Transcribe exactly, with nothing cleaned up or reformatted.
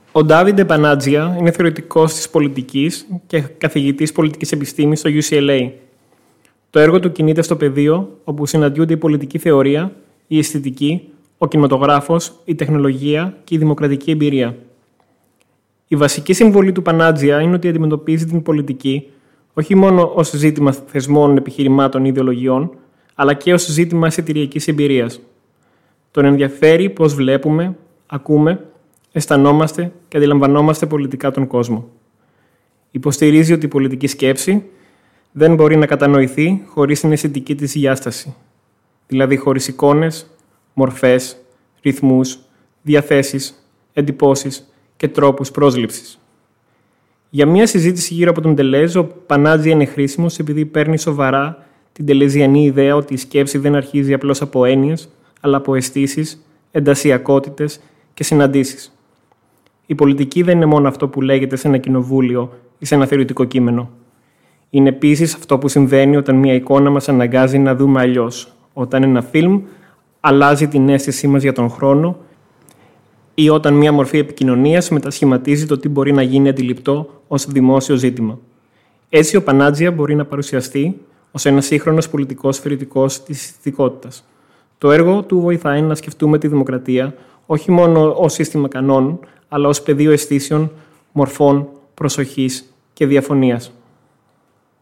Ο Ντάβιντε Πανάτζια είναι θεωρητικός της πολιτικής και καθηγητής πολιτικής επιστήμης στο γιου σι ελ έι. Το έργο του κινείται στο πεδίο όπου συναντιούνται η πολιτική θεωρία, η αισθητική, ο κινηματογράφος, η τεχνολογία και η δημοκρατική εμπειρία. Η βασική συμβολή του Πανάτζια είναι ότι αντιμετωπίζει την πολιτική όχι μόνο ως ζήτημα θεσμών, επιχειρημάτων ή ιδεολογιών, αλλά και ως ζήτημα αισθητηριακής εμπειρίας. Τον ενδιαφέρει πώς βλέπουμε, ακούμε, αισθανόμαστε και αντιλαμβανόμαστε πολιτικά τον κόσμο. Υποστηρίζει ότι η πολιτική σκέψη δεν μπορεί να κατανοηθεί χωρίς την αισθητική της διάσταση, δηλαδή χωρίς εικόνες, μορφές, ρυθμούς, διαθέσεις, εντυπώσεις και τρόπους πρόσληψης. Για μια συζήτηση γύρω από τον Ντελέζ, ο Πανάτζια είναι χρήσιμος επειδή παίρνει σοβαρά την τελεζιανή ιδέα ότι η σκέψη δεν αρχίζει απλώς από έννοιες, αλλά από αισθήσεις, εντασσιακότητες και συναντήσεις. Η πολιτική δεν είναι μόνο αυτό που λέγεται σε ένα κοινοβούλιο ή σε ένα θεωρητικό κείμενο. Είναι επίσης αυτό που συμβαίνει όταν μια εικόνα μας αναγκάζει να δούμε αλλιώς, όταν ένα φιλμ αλλάζει την αίσθησή μας για τον χρόνο ή όταν μια μορφή επικοινωνίας μετασχηματίζει το τι μπορεί να γίνει αντιληπτό ως δημόσιο ζήτημα. Έτσι, ο Πανάτζια μπορεί να παρουσιαστεί ως ένας σύγχρονος πολιτικός θεωρητικός της αισθητικότητας. Το έργο του βοηθάει να σκεφτούμε τη δημοκρατία όχι μόνο ως σύστημα κανόνων, αλλά ως πεδίο αισθήσεων, μορφών, προσοχής και διαφωνίας.